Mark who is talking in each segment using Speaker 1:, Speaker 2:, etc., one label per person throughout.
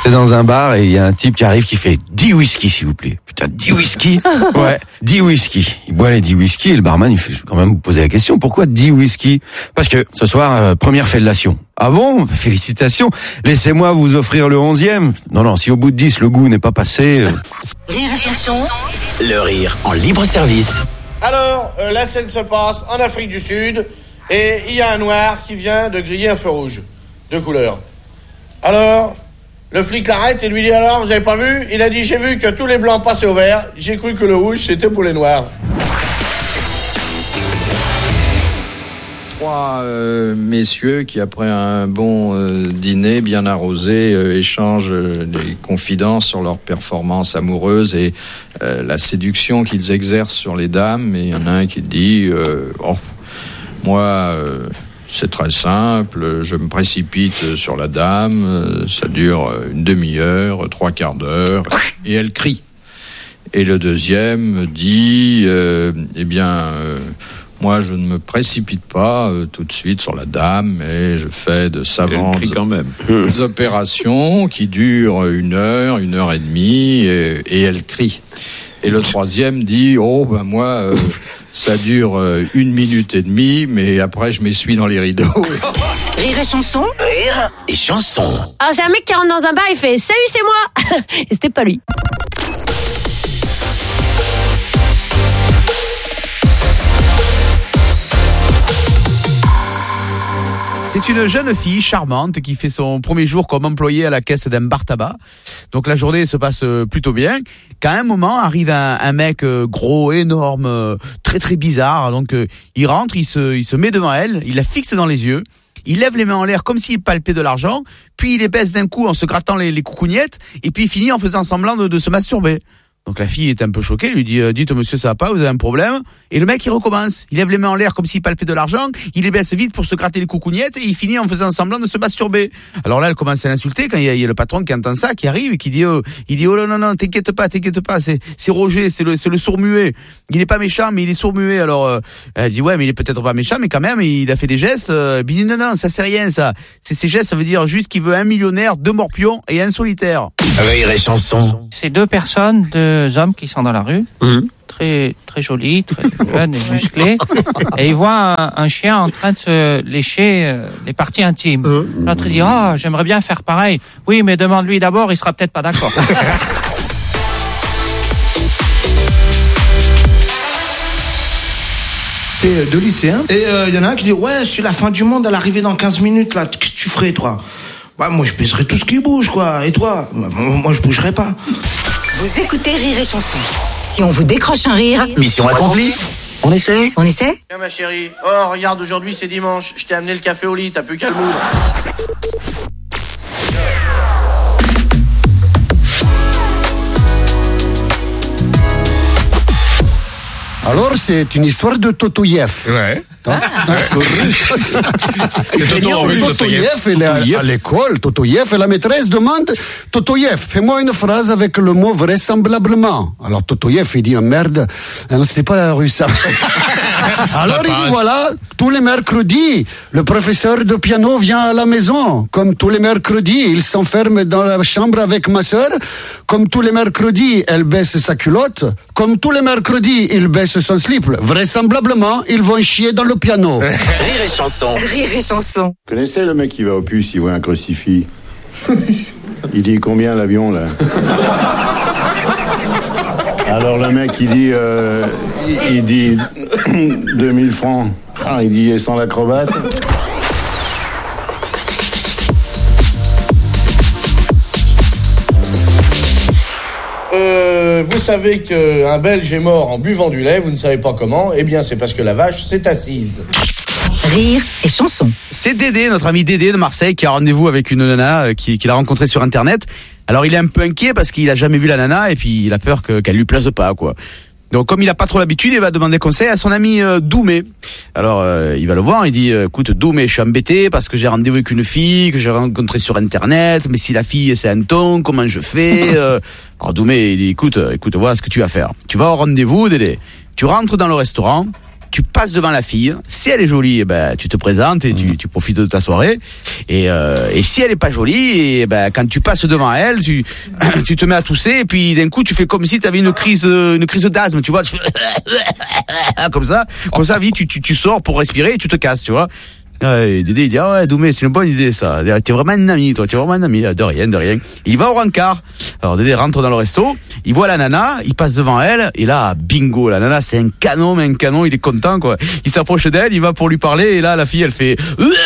Speaker 1: C'est dans un bar et il y a un type qui arrive qui fait 10 whisky s'il vous plaît. Putain, 10 whisky? Ouais, 10 whisky. Il boit les 10 whisky et le barman il fait, je vais quand même vous poser la question, pourquoi 10 whisky? Parce que ce soir, première fellation. Ah bon? Félicitations. Laissez-moi vous offrir le 11e. Non, si au bout de 10 le goût n'est pas passé...
Speaker 2: Rire et chanson.
Speaker 3: Le rire en libre service.
Speaker 4: Alors, la scène se passe en Afrique du Sud et il y a un noir qui vient de griller un feu rouge de couleur. Alors, le flic l'arrête et lui dit alors, vous avez pas vu? Il a dit, j'ai vu que tous les blancs passaient au vert, j'ai cru que le rouge c'était pour les noirs.
Speaker 5: Trois messieurs qui, après un bon dîner bien arrosé, échangent des confidences sur leur performance amoureuse et la séduction qu'ils exercent sur les dames. Et il y en a un qui dit moi, c'est très simple, je me précipite sur la dame, ça dure une demi-heure, 3/4 d'heure, et elle crie. Et le deuxième dit moi, je ne me précipite pas tout de suite sur la dame, mais je fais de savantes opérations qui durent 1 heure, 1 heure et demie, et elle crie. Et le troisième dit, moi, ça dure 1 minute et demie, mais après, je m'essuie dans les rideaux.
Speaker 2: Rire et chanson.
Speaker 3: Rire et chanson.
Speaker 6: Alors c'est un mec qui rentre dans un bar, il fait « Salut, c'est moi !» Et c'était pas lui.
Speaker 7: C'est une jeune fille charmante qui fait son premier jour comme employée à la caisse d'un bar tabac. Donc la journée se passe plutôt bien. Qu'à un moment arrive un mec gros, énorme, très très bizarre. Donc il rentre, il se met devant elle, il la fixe dans les yeux. Il lève les mains en l'air comme s'il palpait de l'argent, puis il les baisse d'un coup en se grattant les coucougnettes, et puis il finit en faisant semblant de se masturber. Donc la fille est un peu choquée, elle lui dit dites monsieur ça va pas, vous avez un problème? Et le mec il recommence, il lève les mains en l'air comme s'il palpait de l'argent, il les baisse vite pour se gratter les coucougnettes et il finit en faisant semblant de se masturber. Alors là elle commence à l'insulter quand il y a le patron qui entend ça, qui arrive et qui dit oh non t'inquiète pas, c'est Roger, c'est le sourd-muet. Il est pas méchant mais il est sourd-muet. Alors elle dit ouais mais il est peut-être pas méchant mais quand même il a fait des gestes. Il dit non ça c'est rien ça. Ces gestes ça veut dire juste qu'il veut 1 millionnaire, 2 morpions et 1 solitaire.
Speaker 3: Rire et chanson.
Speaker 8: C'est 2 personnes, 2 hommes qui sont dans la rue, très très jolis, très jeunes et musclés, et ils voient un chien en train de se lécher les parties intimes. L'autre il dit j'aimerais bien faire pareil. Oui mais demande-lui d'abord, il sera peut-être pas d'accord.
Speaker 9: C'est 2 lycéens et il y en a un qui dit ouais c'est la fin du monde à l'arrivée dans 15 minutes là, qu'est-ce que tu ferais toi? Bah moi je baisserais tout ce qui bouge quoi, et toi? Moi je bougerais pas.
Speaker 2: Vous écoutez Rire et chanson. Si on vous décroche un rire,
Speaker 3: Mission accomplie. On essaie?
Speaker 4: Tiens ma chérie, regarde aujourd'hui c'est dimanche, je t'ai amené le café au lit, t'as plus qu'à le moudre.
Speaker 10: Alors, c'est une histoire de Totoyev.
Speaker 11: Ouais.
Speaker 10: Totoyev, il est à l'école. Totoyev, et la maîtresse demande Totoyev, fais-moi une phrase avec le mot vraisemblablement. Alors, Totoyev, il dit merde. Non, c'était pas la rue, ça. Alors, il dit voilà, tous les mercredis, le professeur de piano vient à la maison. Comme tous les mercredis, il s'enferme dans la chambre avec ma sœur. Comme tous les mercredis, elle baisse sa culotte. Comme tous les mercredis, il baisse son slip. Vraisemblablement, ils vont chier dans le piano.
Speaker 3: Rire et chanson.
Speaker 2: Rire et chanson.
Speaker 12: Vous connaissez le mec qui va au puce, il voit un crucifix. Il dit combien l'avion là? Alors le mec il dit 2000 francs. Il dit et sans l'acrobate.
Speaker 4: Vous savez qu'un Belge est mort en buvant du lait, vous ne savez pas comment, eh bien c'est parce que la vache s'est assise.
Speaker 2: Rire et chanson.
Speaker 7: C'est Dédé, notre ami Dédé de Marseille, qui a rendez-vous avec une nana qu'il a rencontrée sur Internet. Alors il est un peu inquiet parce qu'il a jamais vu la nana et puis il a peur qu'elle lui plaise pas, quoi. Donc comme il a pas trop l'habitude, il va demander conseil à son ami Doumé. Alors il va le voir, il dit écoute Doumé, je suis embêté parce que j'ai rendez-vous avec une fille que j'ai rencontrée sur Internet, mais si la fille c'est un ton, comment je fais Alors Doumé il dit écoute, voilà ce que tu vas faire. Tu vas au rendez-vous Dédé. Tu rentres dans le restaurant, tu passes devant la fille. Si elle est jolie, tu te présentes et tu profites de ta soirée. Et si elle est pas jolie, quand tu passes devant elle, tu te mets à tousser et puis d'un coup tu fais comme si tu avais une crise d'asthme, tu vois. Tu fais comme ça, vite tu sors pour respirer et tu te casses, tu vois. Dédé il dit ouais Doumé, c'est une bonne idée ça. T'es vraiment un ami, toi. T'es vraiment un ami. De rien. Il va au rencard. Alors Dédé rentre dans le resto. Il voit la nana. Il passe devant elle. Et là, bingo, la nana c'est un canon. Il est content quoi. Il s'approche d'elle. Il va pour lui parler. Et là la fille elle fait.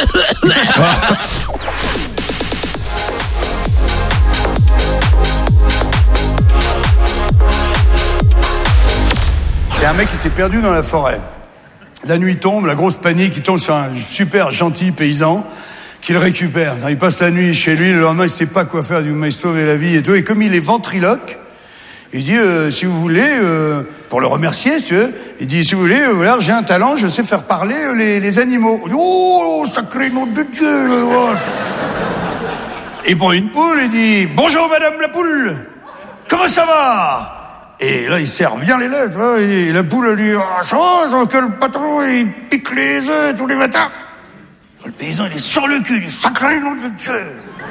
Speaker 11: C'est un mec qui s'est perdu dans la forêt. La nuit tombe, la grosse panique, il tombe sur un super gentil paysan qui le récupère. Il passe la nuit chez lui, le lendemain il sait pas quoi faire, il dit vous m'avez sauvé la vie et tout. Et comme il est ventriloque, il dit si vous voulez, pour le remercier si tu veux, il dit si vous voulez, voilà, j'ai un talent, je sais faire parler les animaux. Il dit, oh sacré nom de Dieu. Il prend une poule et dit bonjour madame la poule, comment ça va? Et là, il serre bien les lettres, hein, et la poule, elle dit, ça va, que le patron, il pique les œufs tous les matins. Le paysan, il est sur le cul, il dit, sacré nom de Dieu.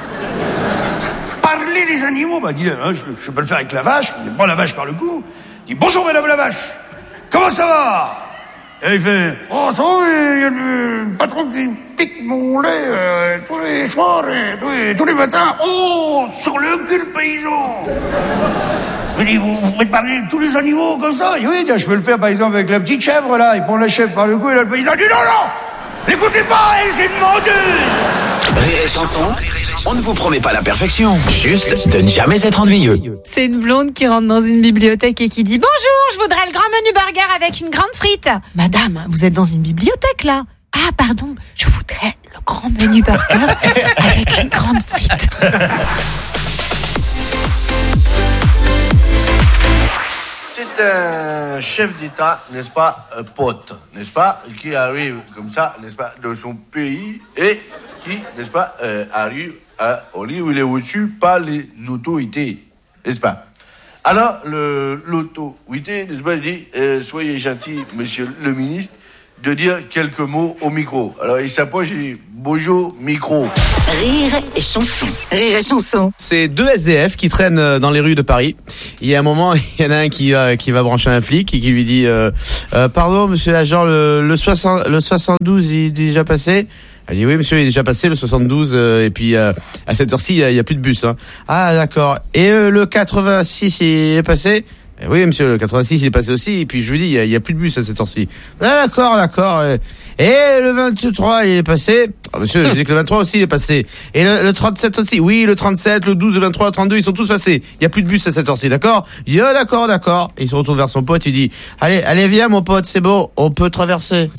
Speaker 11: Parler les animaux, dit, hein, je peux le faire avec la vache, il prend la vache par le cou, il dit, bonjour madame la vache, comment ça va? Et il fait, oh, ça va, il y a le patron qui pique mon lait tous les soirs, et tous les matins, oh, sur le cul le paysan. Il dit, vous faites parler tous les animaux comme ça? Il dit, oui, je peux le faire par exemple avec la petite chèvre là. Il prend la chèvre par le cou et là le paysan dit non, n'écoutez pas, elle c'est une menteuse.
Speaker 3: Rire et chanson, on ne vous promet pas la perfection, juste de ne jamais être ennuyeux.
Speaker 13: C'est une blonde qui rentre dans une bibliothèque et qui dit bonjour, je voudrais le grand menu burger avec une grande frite. Madame, vous êtes dans une bibliothèque là? Ah pardon, je voudrais le grand menu burger avec une grande frite.
Speaker 4: C'est un chef d'État, n'est-ce pas, pote, n'est-ce pas, qui arrive comme ça, n'est-ce pas, dans son pays et qui, n'est-ce pas, arrive au lieu où il est reçu par les autorités, n'est-ce pas. Alors, l'autorité, n'est-ce pas, il dit, soyez gentil, monsieur le ministre, de dire quelques mots au micro. Alors, il s'approche et dit, bonjour, micro.
Speaker 2: Rire et chanson. Rire et chanson.
Speaker 7: C'est deux SDF qui traînent dans les rues de Paris. Il y a un moment, il y en a un qui va brancher un flic et qui lui dit pardon monsieur l'agent, le 72 il est déjà passé. Elle dit oui monsieur, il est déjà passé le 72 et puis à cette heure-ci il y a plus de bus hein. Ah d'accord. Et le 86 il est passé? Oui, monsieur, le 86, il est passé aussi, et puis je vous dis, il y a plus de bus à cette heure-ci. Ah, d'accord. Et le 23, il est passé. Ah, monsieur, je dis que le 23 aussi, il est passé. Et le 37 aussi. Oui, le 37, le 12, le 23, le 32, ils sont tous passés. Il y a plus de bus à cette heure-ci, d'accord? Il dit, d'accord. Et il se retourne vers son pote, il dit, allez, viens, mon pote, c'est bon, on peut traverser.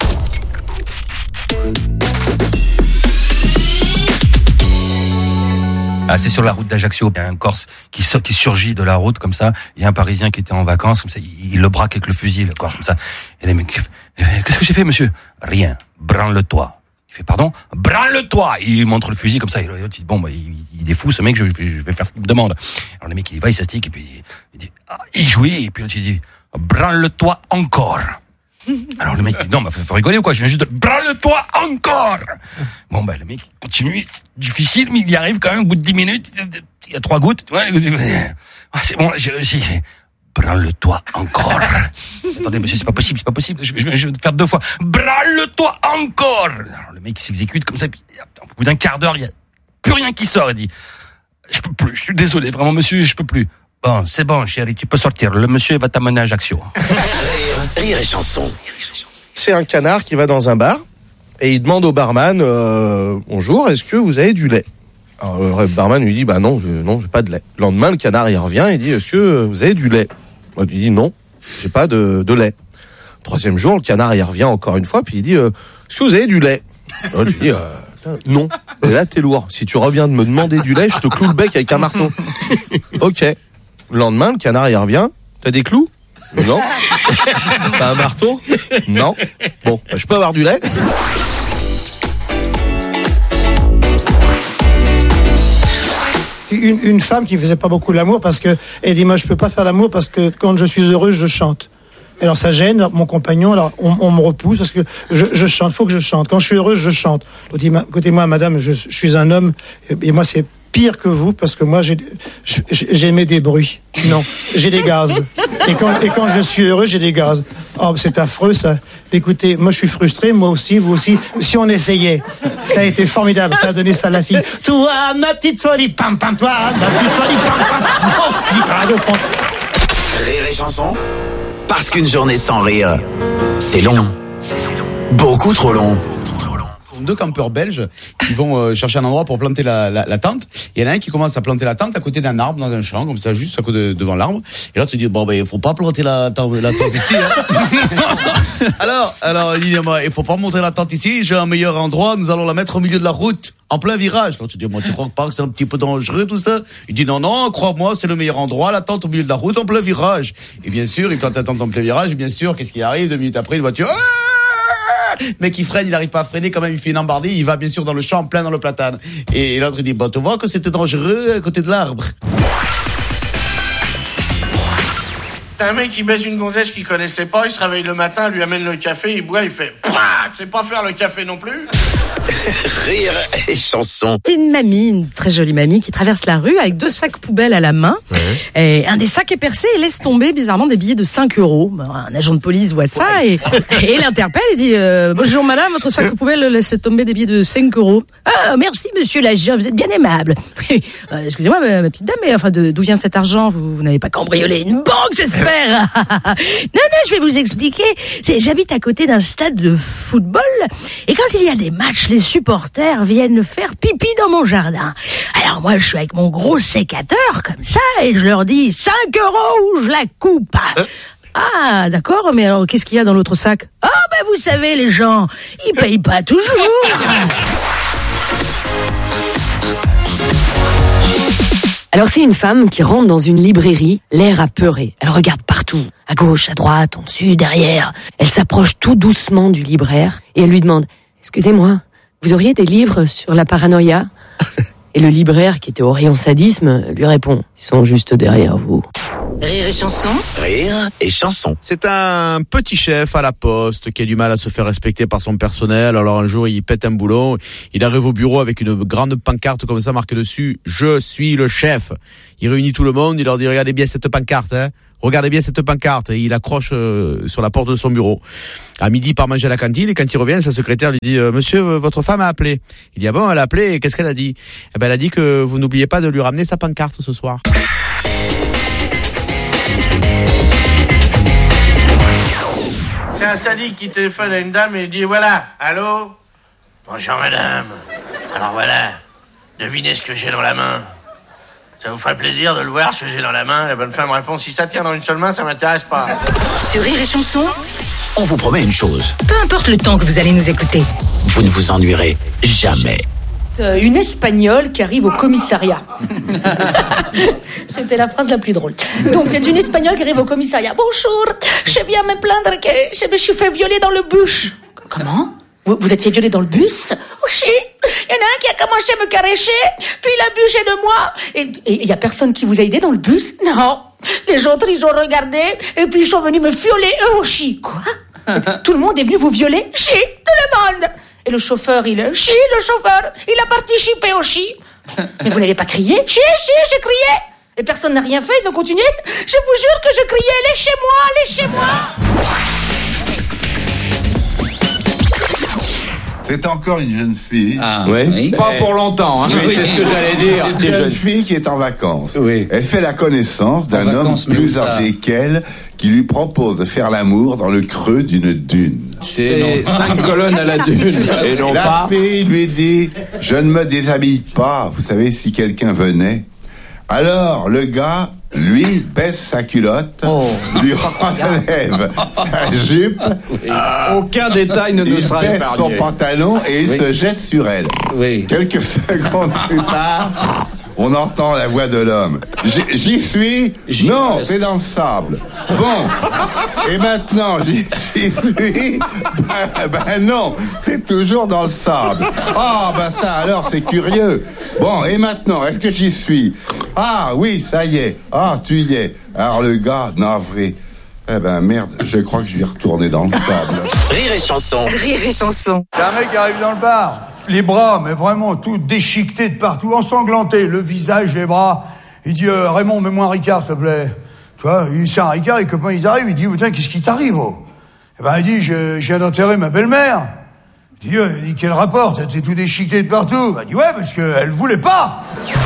Speaker 14: C'est sur la route d'Ajaccio, il y a un Corse qui surgit de la route comme ça, il y a un Parisien qui était en vacances, comme ça, il le braque avec le fusil, le Corse comme ça. Et les mecs, qu'est-ce que j'ai fait monsieur? Rien, branle-toi. Il fait pardon? Branle-toi. Il montre le fusil comme ça, et l'autre dit bon il est fou ce mec, je vais faire ce qu'il me demande. Alors le mec il va, il s'astique, et puis il dit il jouit, et puis l'autre il dit branle-toi encore. Alors le mec dit non, faut rigoler ou quoi? Je viens juste de branle-toi encore. Bon le mec continue, c'est difficile, mais il y arrive quand même au bout de 10 minutes. Il y a 3 gouttes. Ouais, c'est bon, j'ai réussi. Branle-toi encore. Attendez monsieur, c'est pas possible. Je vais faire 2 fois. Branle-toi encore. Alors le mec il s'exécute comme ça, puis au bout d'un quart d'heure, il y a plus rien qui sort. Il dit je peux plus, je suis désolé, vraiment monsieur, je peux plus. Bon, c'est bon, chérie, tu peux sortir. Le monsieur va t'amener à Ajaccio.
Speaker 3: Rire et chanson.
Speaker 4: C'est un canard qui va dans un bar et il demande au barman bonjour, est-ce que vous avez du lait? Alors le barman lui dit non, j'ai pas de lait. Le lendemain, le canard il revient et dit est-ce que vous avez du lait? Il dit non, j'ai pas de lait. 3e jour, le canard il revient encore une fois puis il dit est-ce que vous avez du lait? Il dit non. Et là t'es lourd. Si tu reviens de me demander du lait, je te cloue le bec avec un marteau. Ok. Le lendemain, le canard il revient. T'as des clous? Non. T'as un marteau? Non. Bon, je peux avoir du lait?
Speaker 15: Une femme qui faisait pas beaucoup l'amour parce que elle dit moi je peux pas faire l'amour parce que quand je suis heureuse je chante. Alors ça gêne mon compagnon, alors on me repousse parce que je chante, faut que je chante. Quand je suis heureux, je chante. L'autre dit, écoutez-moi madame, je suis un homme et moi c'est pire que vous parce que moi j'émets des bruits. Non, j'ai des gaz. Et quand je suis heureux, j'ai des gaz. Oh, c'est affreux ça. Écoutez, moi je suis frustré, moi aussi, vous aussi. Si on essayait, ça a été formidable, ça a donné ça à la fille. Toi, ma petite folie, pam pam, toi, ma petite folie, pam pam. Oh, petit radiophone.
Speaker 3: Rire et chanson, parce qu'une journée sans rire, c'est long. Beaucoup trop long.
Speaker 7: Deux campeurs belges qui vont chercher un endroit pour planter la tente. Il y en a un qui commence à planter la tente à côté d'un arbre dans un champ, comme ça, juste à côté devant l'arbre. Et l'autre se dit, bon, ben, il faut pas planter la tente ici, hein. alors, il dit, il faut pas monter la tente ici, j'ai un meilleur endroit, nous allons la mettre au milieu de la route, en plein virage. L'autre se dit, moi, tu crois pas que c'est un petit peu dangereux, tout ça? Il dit, non, crois-moi, c'est le meilleur endroit, la tente au milieu de la route, en plein virage. Et bien sûr, il plante la tente en plein virage, et bien sûr, qu'est-ce qui arrive? 2 minutes après, une voiture, mais qui freine, il n'arrive pas à freiner, quand même, il fait une embardée, il va bien sûr dans le champ, plein dans le platane. Et l'autre, il dit, tu vois que c'était dangereux à côté de l'arbre.
Speaker 4: C'est un mec qui baise une gonzesse qu'il connaissait pas, il se réveille le matin, lui amène le café, il boit, il fait « C'est pas faire le café non plus !»
Speaker 3: Rire et chanson.
Speaker 6: C'est une mamie, une très jolie mamie, qui traverse la rue avec 2 sacs poubelles à la main. Et un des sacs est percé et laisse tomber bizarrement des billets de 5 €. Un agent de police voit ça et l'interpelle et dit bonjour madame, votre sac poubelle laisse tomber des billets de 5 €. Ah, merci monsieur l'agent, vous êtes bien aimable. Excusez-moi ma petite dame, mais enfin d'où vient cet argent? Vous n'avez pas cambriolé une banque, j'espère? Non, je vais vous expliquer. J'habite à côté d'un stade de football et quand il y a des matchs, les supporters viennent faire pipi dans mon jardin. Alors moi, je suis avec mon gros sécateur, comme ça, et je leur dis 5 € ou je la coupe. Ah, d'accord, mais alors qu'est-ce qu'il y a dans l'autre sac? Ah, ben vous savez, les gens, ils payent pas toujours.
Speaker 16: Alors c'est une femme qui rentre dans une librairie, l'air apeuré. Elle regarde partout, à gauche, à droite, en dessus, derrière. Elle s'approche tout doucement du libraire et elle lui demande « Excusez-moi, vous auriez des livres sur la paranoïa ?» Et le libraire, qui était au rayon sadisme, lui répond « Ils sont juste derrière vous. »
Speaker 2: Rire et chanson.
Speaker 3: Rire et chanson.
Speaker 7: C'est un petit chef à la poste qui a du mal à se faire respecter par son personnel. Alors un jour, il pète un boulon. Il arrive au bureau avec une grande pancarte comme ça, marquée dessus « Je suis le chef ». Il réunit tout le monde, il leur dit « Regardez bien cette pancarte, hein. Regardez bien cette pancarte. » Et il accroche sur la porte de son bureau. À midi, il part manger à la cantine et quand il revient, sa secrétaire lui dit « Monsieur, votre femme a appelé. » Il dit « Ah bon, elle a appelé et qu'est-ce qu'elle a dit ?» Eh ben, elle a dit que vous n'oubliez pas de lui ramener sa pancarte ce soir.
Speaker 4: C'est un sadique qui téléphone à une dame et il dit « Voilà, allô ? Bonjour madame. Alors voilà, devinez ce que j'ai dans la main. Ça vous ferait plaisir de le voir, ce que j'ai dans la main ?» La bonne femme répond « Si ça tient dans une seule main, ça m'intéresse pas. »
Speaker 2: Sur Rire et chanson,
Speaker 3: On vous promet une chose,
Speaker 2: peu importe le temps que vous allez nous écouter.
Speaker 3: vous ne vous ennuierez jamais.
Speaker 17: Une Espagnole qui arrive au commissariat. C'était la phrase la plus drôle. Donc, c'est une Espagnole qui arrive au commissariat. Bonjour, je viens me plaindre que je me suis fait violer dans le bus. Comment ? Vous êtes fait violer dans le bus ? Oui, il y en a un qui a commencé à me caresser, puis il a abusé de moi. Et il y a personne qui vous a aidé dans le bus ? Non. Les autres, ils ont regardé, et puis ils sont venus me violer eux aussi. Quoi ? Tout le monde est venu vous violer ? Si, tout le monde. Et le chauffeur, il a participé aussi. Mais vous n'avez pas crié ? Si, j'ai crié. Et personne n'a rien fait, ils ont continué. Je vous jure que je criais, laissez-moi.
Speaker 18: C'est encore une jeune fille.
Speaker 5: Ah, oui. Pas pour longtemps. Hein.
Speaker 18: Oui, c'est ce que j'allais dire. Une jeune fille qui est en vacances. Oui. Elle fait la connaissance d'un homme plus âgé qu'elle qui lui propose de faire l'amour dans le creux d'une dune.
Speaker 5: C'est 5 colonnes à la dune.
Speaker 18: Et non la fille lui dit « Je ne me déshabille pas, vous savez, si quelqu'un venait. » Alors, le gars, lui, baisse sa culotte, lui relève sa jupe.
Speaker 5: Aucun détail ne nous sera épargné.
Speaker 18: Il baisse son pantalon et il se jette sur elle. Quelques secondes plus tard, on entend la voix de l'homme. J'y suis ? Non, t'es dans le sable. Bon, et maintenant, j'y suis ? Ben non, t'es toujours dans le sable. Ah, ben ça, alors, c'est curieux. Bon, et maintenant, est-ce que j'y suis ? Ah, oui, ça y est. Ah, tu y es. Alors, le gars, navré. Eh ben merde, je crois que je vais retourner dans le sable.
Speaker 3: Rire et chanson.
Speaker 2: Rire et chanson.
Speaker 11: Il y a un mec qui arrive dans le bar, les bras, mais vraiment tout déchiquetés de partout, ensanglanté, le visage, les bras. Il dit Raymond, mets-moi un Ricard, s'il te plaît. Tu vois, il sert un Ricard, les copains ils arrivent, il dit putain, qu'est-ce qui t'arrive oh? Eh ben il dit je viens d'enterrer ma belle-mère. Il dit quel rapport, t'es tout déchiqueté de partout. Il dit ouais, parce qu'elle voulait pas.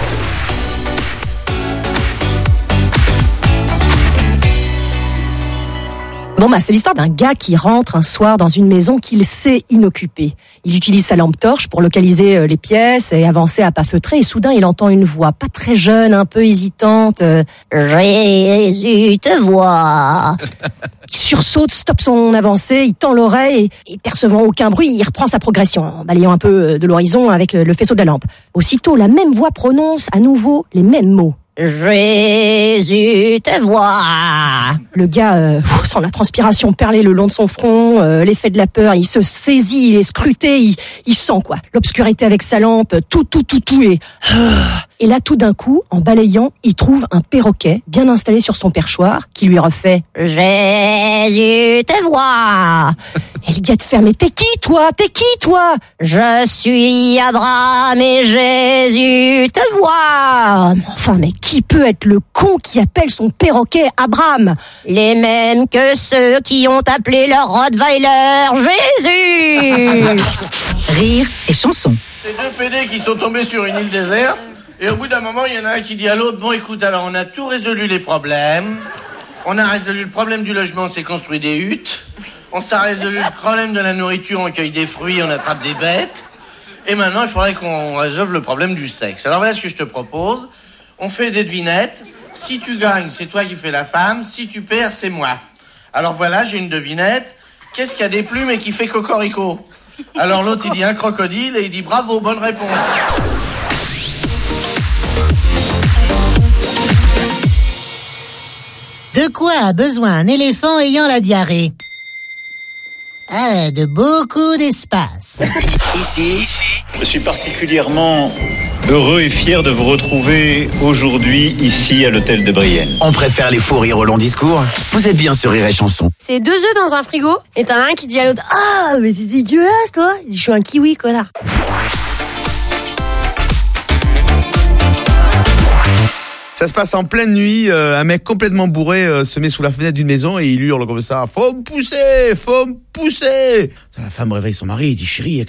Speaker 19: Bon c'est l'histoire d'un gars qui rentre un soir dans une maison qu'il sait inoccupée. Il utilise sa lampe torche pour localiser les pièces et avancer à pas feutrés et soudain il entend une voix pas très jeune, un peu hésitante. Jésus te voit. Il sursaute, stoppe son avancée, il tend l'oreille et percevant aucun bruit, il reprend sa progression en balayant un peu de l'horizon avec le faisceau de la lampe. Aussitôt, la même voix prononce à nouveau les mêmes mots. Jésus te voit. Le gars sent la transpiration perler le long de son front, l'effet de la peur, il se saisit, il est scruté, il sent quoi, l'obscurité avec sa lampe, tout et là tout d'un coup, en balayant, il trouve un perroquet bien installé sur son perchoir qui lui refait Jésus te voit. Et le gars te fait mais t'es qui toi? Je suis Abraham et Jésus te voit. Enfin mais qui peut être le con qui appelle son perroquet Abraham? Les mêmes que ceux qui ont appelé leur Rottweiler Jésus.
Speaker 2: Rire et chanson.
Speaker 4: C'est deux PD qui sont tombés sur une île déserte. Et au bout d'un moment, il y en a un qui dit à l'autre, bon écoute, alors on a tout résolu les problèmes. On a résolu le problème du logement, on s'est construit des huttes. On s'est résolu le problème de la nourriture, on cueille des fruits, on attrape des bêtes. Et maintenant, il faudrait qu'on résolve le problème du sexe. Alors voilà ce que je te propose. On fait des devinettes. Si tu gagnes, c'est toi qui fais la femme. Si tu perds, c'est moi. Alors voilà, j'ai une devinette. Qu'est-ce qu'il y a des plumes et qui fait cocorico? Alors l'autre, il dit un crocodile et il dit bravo, bonne réponse.
Speaker 20: De quoi a besoin un éléphant ayant la diarrhée? De beaucoup d'espace.
Speaker 3: Ici,
Speaker 21: je suis particulièrement heureux et fier de vous retrouver aujourd'hui ici à l'hôtel de Brienne.
Speaker 3: On préfère les fous rires au long discours. Vous êtes bien sur Rire et Chanson.
Speaker 19: C'est 2 œufs dans un frigo et t'en as un qui dit à l'autre ah mais c'est dégueulasse toi. Il dit je suis un kiwi connard.
Speaker 7: Ça se passe en pleine nuit, un mec complètement bourré se met sous la fenêtre d'une maison et il hurle comme ça, faut me pousser. La femme réveille son mari et dit chérie,